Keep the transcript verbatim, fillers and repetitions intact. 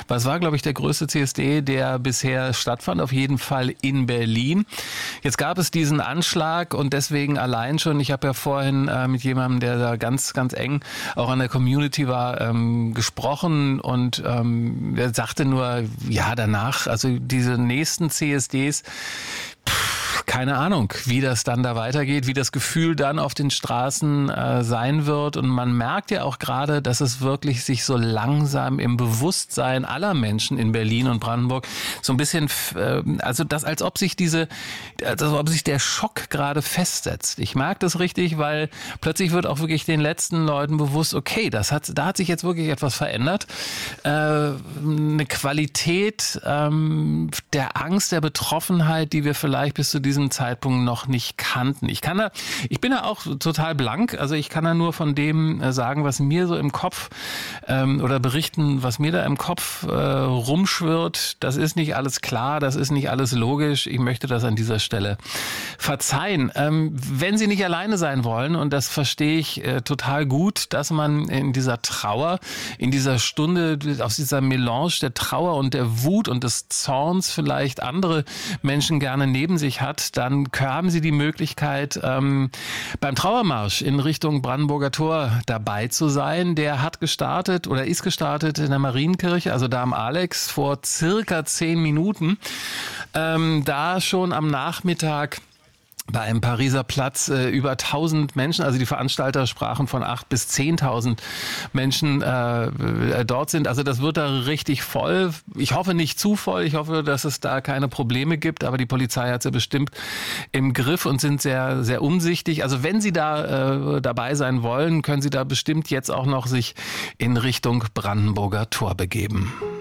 Was war, glaube ich, der größte C S D, der bisher stattfand, auf jeden Fall in Berlin. Jetzt gab es diesen Anschlag und deswegen allein schon, ich habe ja vorhin äh, mit jemandem, der da ganz, ganz eng auch an der Community war, ähm, gesprochen und ähm, er sagte nur, ja, danach, also diese nächsten C S Ds, keine Ahnung, wie das dann da weitergeht, wie das Gefühl dann auf den Straßen äh, sein wird. Und man merkt ja auch gerade, dass es wirklich sich so langsam im Bewusstsein aller Menschen in Berlin und Brandenburg so ein bisschen, äh, also das, als ob sich diese, als ob sich der Schock gerade festsetzt. Ich merke das richtig, weil plötzlich wird auch wirklich den letzten Leuten bewusst, okay, das hat, da hat sich jetzt wirklich etwas verändert. Äh, eine Qualität ähm, der Angst, der Betroffenheit, die wir vielleicht bis zu diesem Zeitpunkt noch nicht kannten. Ich kann da, ich bin da auch total blank, also ich kann da nur von dem sagen, was mir so im Kopf ähm, oder berichten, was mir da im Kopf äh, rumschwirrt. Das ist nicht alles klar, das ist nicht alles logisch. Ich möchte das an dieser Stelle verzeihen. Ähm, wenn Sie nicht alleine sein wollen, und das verstehe ich äh, total gut, dass man in dieser Trauer, in dieser Stunde, aus dieser Melange der Trauer und der Wut und des Zorns vielleicht andere Menschen gerne neben sich hat, dann haben Sie die Möglichkeit, ähm, beim Trauermarsch in Richtung Brandenburger Tor dabei zu sein. Der hat gestartet oder ist gestartet in der Marienkirche, also da am Alex, vor circa zehn Minuten. Ähm, da schon am Nachmittag bei einem Pariser Platz äh, über tausend Menschen, also die Veranstalter sprachen von acht bis zehntausend Menschen äh, dort sind. Also das wird da richtig voll. Ich hoffe nicht zu voll. Ich hoffe, dass es da keine Probleme gibt. Aber die Polizei hat sie bestimmt im Griff und sind sehr, sehr umsichtig. Also wenn Sie da äh, dabei sein wollen, können Sie da bestimmt jetzt auch noch sich in Richtung Brandenburger Tor begeben.